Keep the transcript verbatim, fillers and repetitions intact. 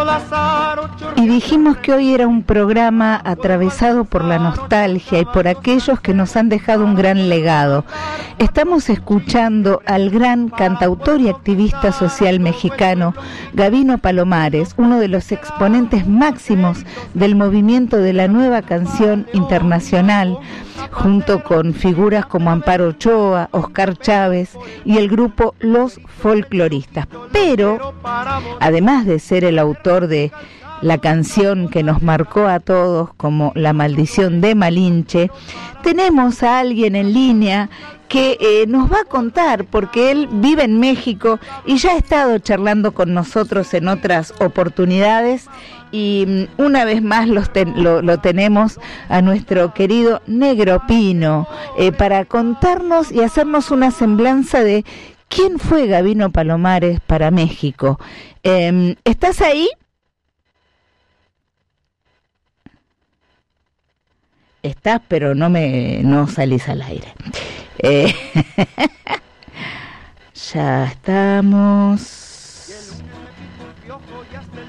Y dijimos que hoy era un programa atravesado por la nostalgia y por aquellos que nos han dejado un gran legado. Estamos escuchando al gran cantautor y activista social mexicano Gabino Palomares, uno de los exponentes máximos del movimiento de la nueva canción internacional, junto con figuras como Amparo Ochoa, Oscar Chávez y el grupo Los Folcloristas. Pero, además de ser el autor de la canción que nos marcó a todos como La Maldición de Malinche, tenemos a alguien en línea que eh, nos va a contar, porque él vive en México y ya ha estado charlando con nosotros en otras oportunidades, y um, una vez más los ten, lo, lo tenemos a nuestro querido Negro Pino eh, para contarnos y hacernos una semblanza de quién fue Gabino Palomares para México. Eh, ¿Estás ahí? Estás, pero no me no salís al aire. Eh, ya estamos.